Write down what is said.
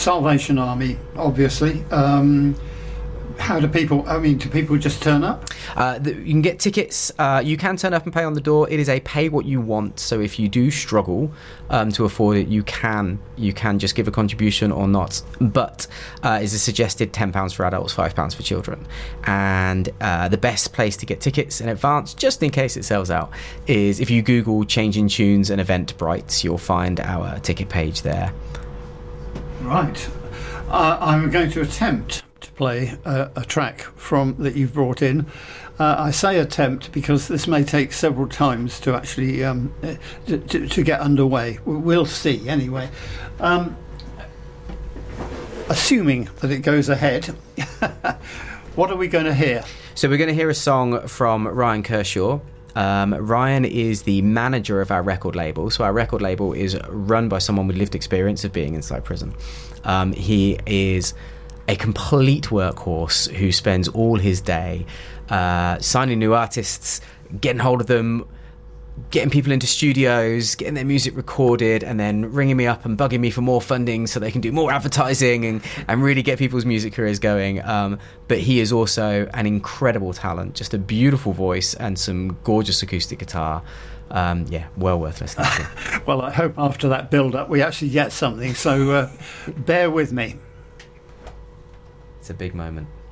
Salvation Army, obviously. How do people just turn up? You can get tickets. You can turn up and pay on the door. It is a pay what you want. So if you do struggle to afford it, you can just give a contribution or not. But it's a suggested £10 for adults, £5 for children. And the best place to get tickets in advance, just in case it sells out, is if you Google Changing Tunes and Eventbrite, you'll find our ticket page there. Right. I'm going to attempt to play a track from that you've brought in. I say attempt because this may take several times to actually to get underway. We'll see anyway. Assuming that it goes ahead, what are we going to hear? So we're going to hear a song from Ryan Kershaw. Ryan is the manager of our record label. So our record label is run by someone with lived experience of being inside prison. He is a complete workhorse who spends all his day signing new artists, getting hold of them, getting people into studios, getting their music recorded, and then ringing me up and bugging me for more funding so they can do more advertising and really get people's music careers going. But he is also an incredible talent, just a beautiful voice and some gorgeous acoustic guitar. Well worth listening to. Well, I hope after that build-up we actually get something, so bear with me. It's a big moment.